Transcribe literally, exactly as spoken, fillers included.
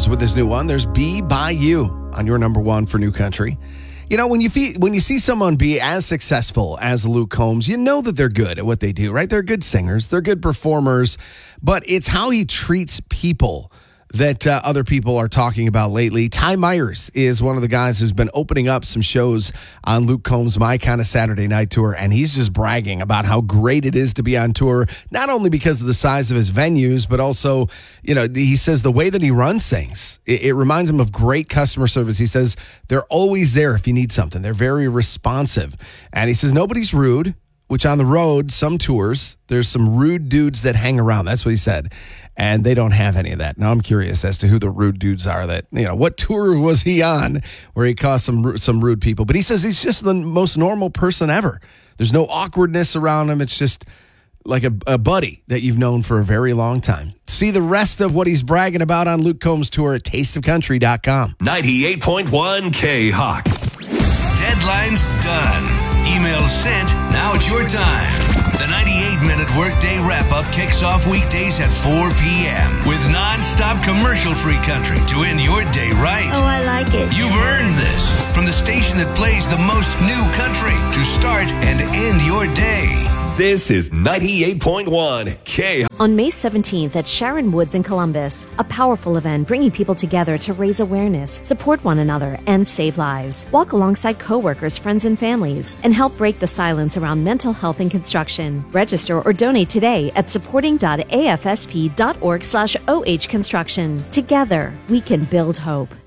Combs with his new one. There's Be By You on your number one for New Country. You know, when you fee- when you see someone be as successful as Luke Combs, you know that they're good at what they do, right? They're good singers. They're good performers. But it's how he treats people that uh, other people are talking about lately. Ty Myers is one of the guys who's been opening up some shows on Luke Combs' My Kind of Saturday Night Tour, and he's just bragging about how great it is to be on tour, not only because of the size of his venues, but also, you know, he says the way that he runs things, it, it reminds him of great customer service. He says they're always there if you need something. They're very responsive. And he says nobody's rude, which on the road, some tours, there's some rude dudes that hang around. That's what he said. And they don't have any of that. Now I'm curious as to who the rude dudes are that, you know, what tour was he on where he caused some some rude people? But he says he's just the most normal person ever. There's no awkwardness around him. It's just like a, a buddy that you've known for a very long time. See the rest of what he's bragging about on Luke Combs' tour at taste of country dot com. ninety-eight point one K-Hawk. Deadline's done. Emails sent. Now it's your time. The ninety-eight minute workday wrap-up kicks off weekdays at four p.m. with non-stop commercial-free country to end your day right. Oh, I like it. You've earned this from the station that plays the most new country to start and end your day. This is ninety-eight point one K. On May seventeenth at Sharon Woods in Columbus, a powerful event bringing people together to raise awareness, support one another, and save lives. Walk alongside coworkers, friends, and families, and help break the silence around mental health in construction. Register or donate today at supporting dot a f s p dot org slash oh construction. Together, we can build hope.